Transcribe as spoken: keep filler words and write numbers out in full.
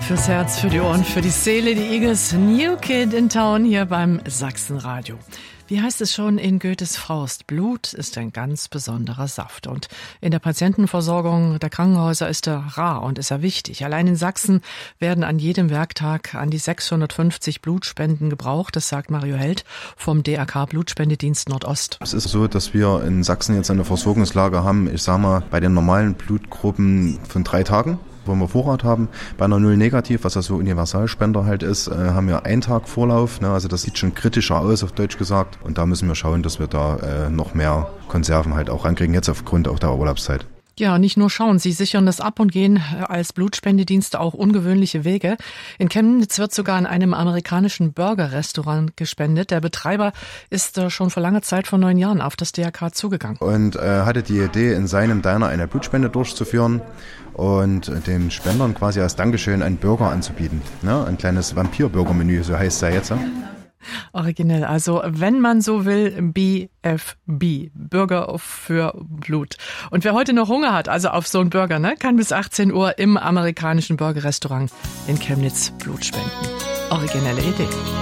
Fürs Herz, für die Ohren, für die Seele, die Eagles New Kid in Town hier beim Sachsenradio. Wie heißt es schon in Goethes Faust? Blut ist ein ganz besonderer Saft. Und in der Patientenversorgung der Krankenhäuser ist er rar und ist er wichtig. Allein in Sachsen werden an jedem Werktag an die sechshundertfünfzig Blutspenden gebraucht. Das sagt Mario Held vom D R K Blutspendedienst Nordost. Es ist so, dass wir in Sachsen jetzt eine Versorgungslage haben, ich sag mal, bei den normalen Blutgruppen von drei Tagen, wo wir Vorrat haben. Bei einer Null Negativ, was ja so Universalspender halt ist, äh, haben wir einen Tag Vorlauf. Ne? Also das sieht schon kritischer aus, auf Deutsch gesagt. Und da müssen wir schauen, dass wir da äh, noch mehr Konserven halt auch rankriegen, jetzt aufgrund auch der Urlaubszeit. Ja, nicht nur schauen, sie sichern das ab und gehen als Blutspendedienste auch ungewöhnliche Wege. In Chemnitz wird sogar in einem amerikanischen Burger-Restaurant gespendet. Der Betreiber ist schon vor langer Zeit, vor neun Jahren, auf das D R K zugegangen. Und äh, hatte die Idee, in seinem Diner eine Blutspende durchzuführen und den Spendern quasi als Dankeschön einen Burger anzubieten. Ne? Ein kleines Vampir-Burger-Menü, so heißt es ja jetzt. Originell, also wenn man so will, B F B, Burger für Blut. Und wer heute noch Hunger hat, also auf so einen Burger, ne, kann bis achtzehn Uhr im amerikanischen Burger-Restaurant in Chemnitz Blut spenden. Originelle Idee.